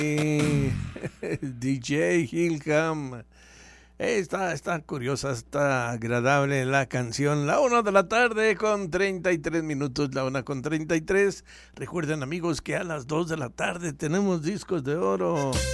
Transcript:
DJ Hilcam. Está curiosa, está agradable la canción. La 1 de la tarde con 33 minutos, la 1 con 33. Recuerden, amigos, que a las 2 de la tarde tenemos discos de oro.